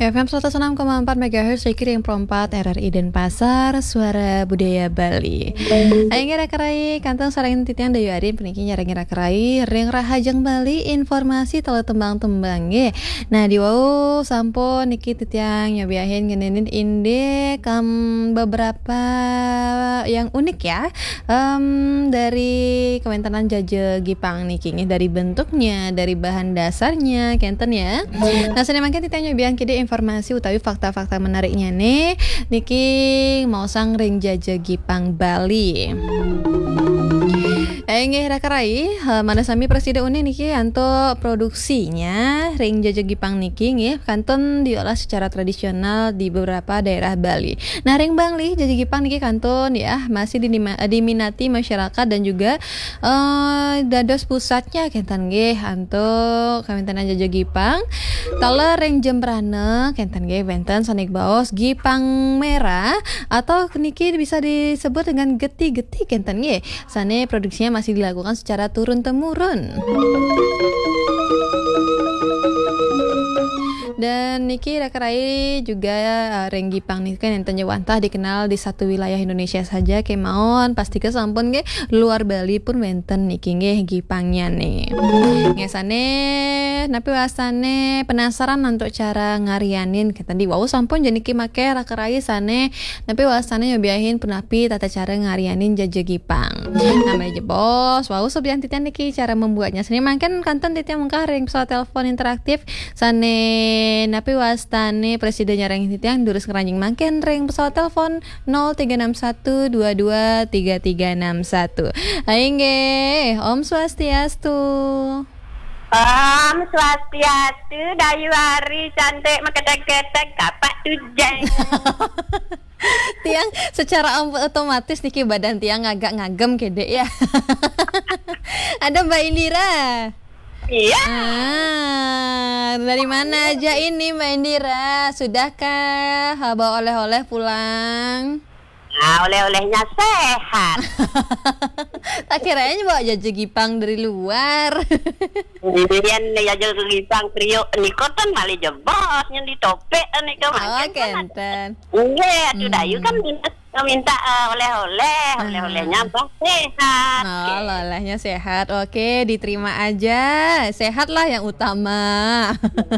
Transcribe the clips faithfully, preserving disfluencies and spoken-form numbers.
F M seratus enam koma empat MHz Ring Pro empat R R I Denpasar, Suara Budaya Bali. Aing rakarai kantong sareng titian dayu ari peniki nyareng rakarai ring rahajeng Bali informasi tele tembang-tembang ge. Nah di wau sampun niki titiang nyobiahin ngenenin inde kam beberapa yang unik ya. Um, dari kewentanan Jaje Gipang niki nih, dari bentuknya, dari bahan dasarnya kenten ya. Nah seni mangke titiang nyobiahin kide informasi utawi fakta-fakta menariknya nih niki mau sang ring Jaje Gipang Bali. Enggih rakarai mana sami presiden uni niki anto produksinya ring Jaje Gipang niki nggih kanton diolah secara tradisional di beberapa daerah Bali. Nah ring Bali Jaje Gipang niki kanton ya masih diminati masyarakat dan juga uh, dados pusatnya kenten nggih anto kawentenan Jaje Gipang. Tala ring Jembrana kenten nggih wenten sanik baos Gipang merah atau niki bisa disebut dengan geti-geti kenten nggih. Sane produksinya masih dilakukan secara turun-temurun. Dan niki rakarai juga uh, ring Gipang niki kan enten wantah dikenal di satu wilayah Indonesia saja kemauan pasti ke sampun ge luar Bali pun wenten niki nggih Gipangnya nih. Ngesane napi wasane penasaran untuk cara ngarianin kita di wau sampun jadi niki make rakarai sane napi wasane nyobiahin penapi tata cara ngarianin Jaje Gipang. Namanya jebos wau sobian titian niki cara membuatnya seni mangken kanten titian mengkah ring pesawat telepon interaktif sane napi wastane presiden nyareng titiang durus keranjing mangken ring pesawat telepon nol tiga enam satu dua dua tiga tiga enam satu. Aingge Om Swastiastu. Om Swastiastu dayu hari cantik meketek-ketek kapak tujeng. Tiang secara otomatis niki badan tiang agak ngagem kede ya. Ada Mbak Indira. Iya. Ah, dari mana aja ini Mbak Indira? Sudahkah bawa oleh-oleh pulang? Nah, oleh-olehnya sehat. Tak kirain bawa Jaje Gipang dari luar. Dirian ya Jaje Gipang trio niko kan mali jebos yang ditopek niko Oh, kenten. Nggih, atuh dayu kan minta minta uh, oleh-oleh, Ah. oleh-olehnya bah sehat. Oh, olehnya sehat. Oke, diterima aja. Sehat lah yang utama.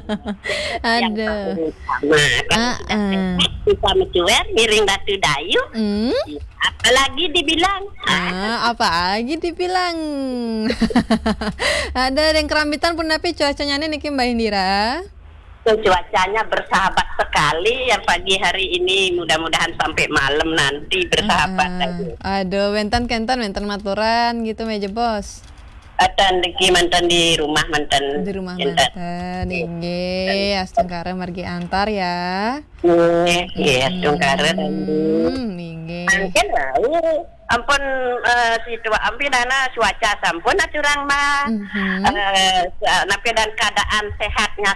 Aduh. Nah, Ah, ah. kita mencuer miring batu dayu. Hmm? Apalagi dibilang. Ah, apa lagi dibilang? Ada yang kerambitan pun tapi cuacanya nih niki Mbak Indira. Cuacanya bersahabat sekali ya pagi hari ini, mudah-mudahan sampai malam nanti bersahabat Ah, lagi. aduh, wentan kentan wentan maturan gitu meja bos. Atan deki mantan di rumah mantan Di rumah enten. mantan, inge, astungkara margi antar ya. Nggih, iya tungkara dan Hmm, inge. mungkin lah ampun uh, si tua ampi dana cuaca sampun aturang mah Mhm. uh, napi dan keadaan sehatnya